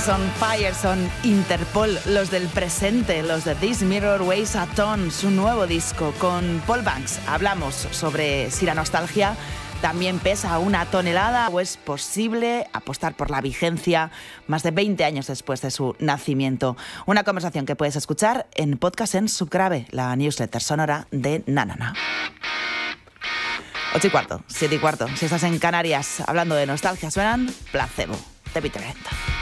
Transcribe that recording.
Son Fire, son Interpol, los del presente, los de This Mirror Weighs a Ton, su nuevo disco. Con Paul Banks hablamos sobre si la nostalgia también pesa 1 tonelada o es posible apostar por la vigencia más de 20 años después de su nacimiento. Una conversación que puedes escuchar en podcast en Subgrave, la newsletter sonora de Nanana. 8:15, 7:15. Si estás en Canarias hablando de nostalgia, suenan Placebo de Peter Hent.